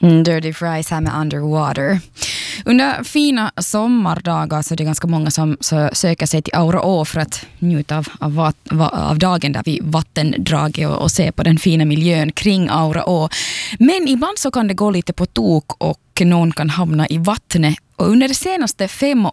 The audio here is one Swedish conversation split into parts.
Dirty Fries här med Underwater. Under fina sommardagar så är det ganska många som söker sig till Aura Å för att njuta av dagen där vid vattendraget och se på den fina miljön kring Aura Å. Men ibland så kan det gå lite på tok och någon kan hamna i vattnet. Och under de senaste 5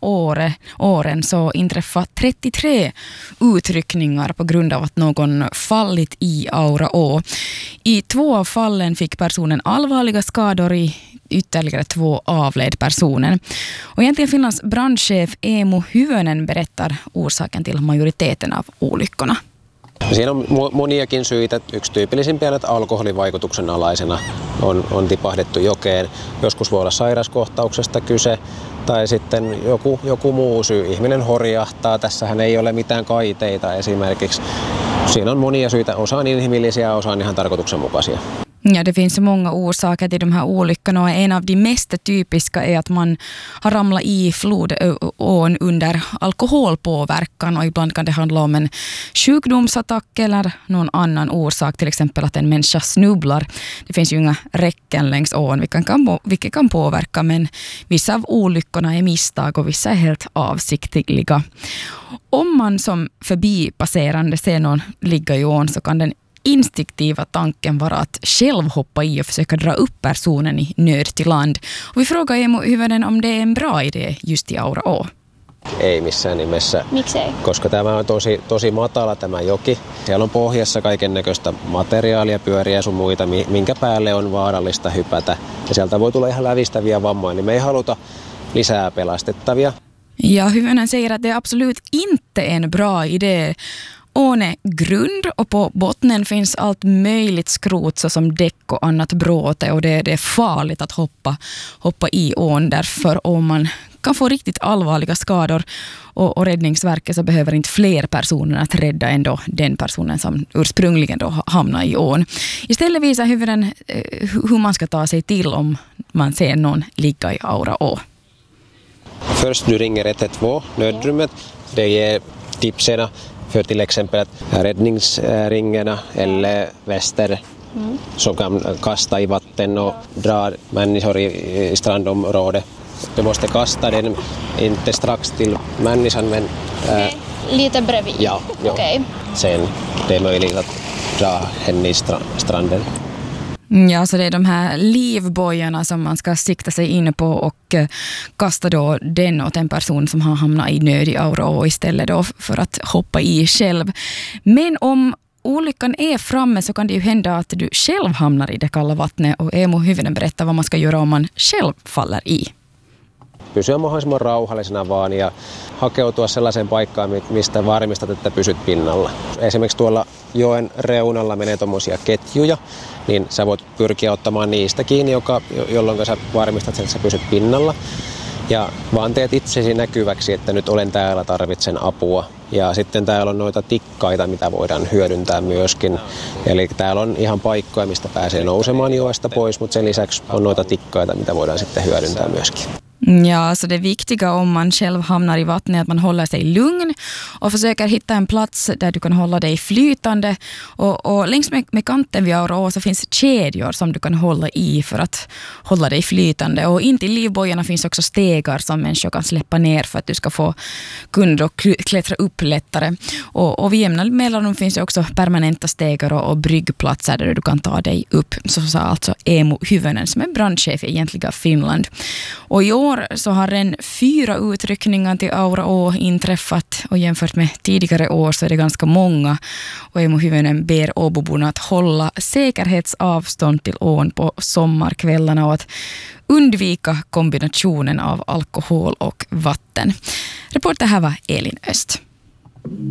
åren så inträffar 33 utryckningar på grund av att någon fallit i Aura Å. I 2 av fallen fick personen allvarliga skador, i ytterligare 2 avled personen. Och egentligen Finlands brandchef Emu Hyvönen berättar orsaken till majoriteten av olyckorna. Siinä on moniakin syitä. Yksi tyypillisimpiä, että alkoholivaikutuksen alaisena on tipahdettu jokeen. Joskus voi olla sairaskohtauksesta kyse tai sitten joku muu syy. Ihminen horjahtaa. Tässähän ei ole mitään kaiteita esimerkiksi. Siinä on monia syitä. Osa on inhimillisiä, osa on ihan tarkoituksenmukaisia. Ja, det finns så många orsaker till de här olyckorna och en av de mest typiska är att man har ramlat i flodån under alkoholpåverkan, och ibland kan det handla om en sjukdomsattack eller någon annan orsak, till exempel att en människa snubblar. Det finns ju inga räcken längs ån vilket kan påverka, men vissa av olyckorna är misstag och vissa är helt avsiktliga. Om man som förbipasserande ser någon ligga i ån så kan den instinktiva tanken vara att själv hoppa i och försöka dra upp personen i nöd till land. Och vi frågar Emu Hyvönen om det är en bra idé just i Aura Å. Ei missään nimessä. Miksei? Koska tämä on tosi matala tämä joki. Siellä on pohjassa kaiken näköistä materiaalia, pyöriä sun muita, minkä päälle on vaarallista hypätä. Ja sieltä voi tulla ihan lävistäviä vammoja, niin me ei haluta lisää pelastettavia. Ja Hyvönen säger att det absolut inte är en bra idé. Ån är grund och på bottnen finns allt möjligt skrot såsom däck och annat bråte, och det är farligt att hoppa i ån, därför om man kan få riktigt allvarliga skador och Räddningsverket så behöver inte fler personer att rädda ändå den personen som ursprungligen då hamnar i ån. Istället visar Hyvönen hur man ska ta sig till om man ser någon ligga i Aura Å. Först du ringer 112, nödrummet. Det ger tipserna för till exempel räddningsringarna eller väster som kan kasta i vatten och dra människor i strandområdet. Du måste kasta den inte strax till människan, men lite bredvid. Ja. Okay. Sen det är möjligt att dra henne i stranden. Ja, så det är de här livbojorna som man ska sikta sig in på och kasta då den åt en person som har hamnat i nöd i Aura Å istället då för att hoppa i själv. Men om olyckan är framme så kan det ju hända att du själv hamnar i det kalla vattnet, och Emu Hyvönen berättar vad man ska göra om man själv faller i. Pysyä mahdollisimman rauhallisena vaan ja hakeutua sellaiseen paikkaan, mistä varmistat, että pysyt pinnalla. Esimerkiksi tuolla joen reunalla menee tommosia ketjuja, niin sä voit pyrkiä ottamaan niistä kiinni, jolloin sä varmistat, että sä pysyt pinnalla. Ja vaan teet itsesi näkyväksi, että nyt olen täällä, tarvitsen apua. Ja sitten täällä on noita tikkaita, mitä voidaan hyödyntää myöskin. Eli täällä on ihan paikkoja, mistä pääsee nousemaan joesta pois, mutta sen lisäksi on noita tikkaita, mitä voidaan sitten hyödyntää myöskin. Ja, så det viktiga om man själv hamnar i vattnet är att man håller sig lugn och försöker hitta en plats där du kan hålla dig flytande. Och längs med kanten vid Aura Å så finns kedjor som du kan hålla i för att hålla dig flytande. Och in till livbojorna finns också stegar som människor kan släppa ner för att du ska få kunna klättra upp lättare. Och vid jämna mellanrum finns det också permanenta stegar och bryggplatser där du kan ta dig upp. Så sa alltså Emu Hyvönen som är brandchef i egentliga Finland. Och i år så har en 4 utryckningar till Aura Å inträffat, och jämfört med tidigare år så är det ganska många. Och Emu Hyvönen ber åboborna att hålla säkerhetsavstånd till ån på sommarkvällarna och att undvika kombinationen av alkohol och vatten. Reporter här var Elin Öst.